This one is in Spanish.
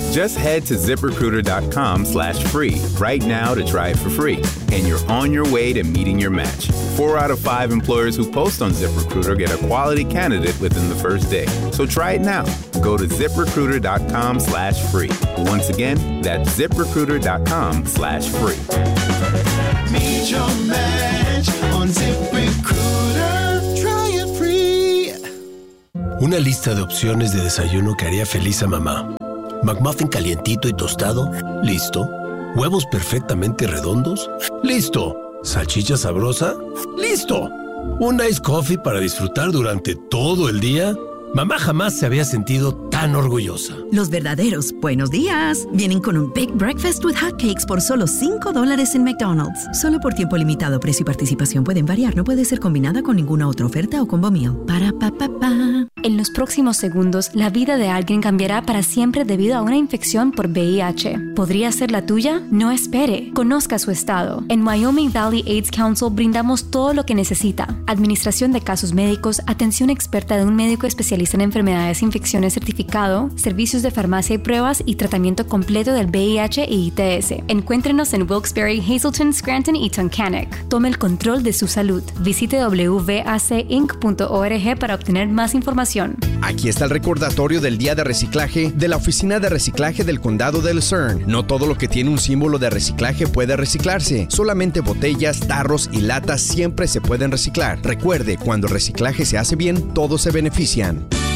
Just head to ZipRecruiter.com/free right now to try it for free, and you're on your way to meeting your match. 4 out of 5 employers who post on ZipRecruiter get a quality candidate within the first day. So try it now. Go to ZipRecruiter.com/free. Once again, that's ZipRecruiter.com/free. Meet your match on ZipRecruiter. Try it free. Una lista de opciones de desayuno que haría feliz a mamá. McMuffin calientito y tostado, listo. Huevos perfectamente redondos, listo. Salchicha sabrosa, listo. Un iced coffee para disfrutar durante todo el día. Mamá jamás se había sentido tan orgullosa. Los verdaderos buenos días vienen con un Big Breakfast with Hotcakes por solo $5 en McDonald's. Solo por tiempo limitado. Precio y participación pueden variar. No puede ser combinada con ninguna otra oferta o combo meal. Para pa pa pa. En los próximos segundos, la vida de alguien cambiará para siempre debido a una infección por VIH. ¿Podría ser la tuya? No espere. Conozca su estado. En Wyoming Valley AIDS Council brindamos todo lo que necesita. Administración de casos médicos, atención experta de un médico especialista en enfermedades e infecciones certificado, servicios de farmacia y pruebas y tratamiento completo del VIH y ITS. Encuéntrenos en Wilkes-Barre, Hazleton, Scranton y Tunkhannock. Tome el control de su salud. Visite wvacinc.org para obtener más información. Aquí está el recordatorio del Día de Reciclaje de la Oficina de Reciclaje del Condado de Lucerne. No todo lo que tiene un símbolo de reciclaje puede reciclarse. Solamente botellas, tarros y latas siempre se pueden reciclar. Recuerde, cuando el reciclaje se hace bien, todos se benefician.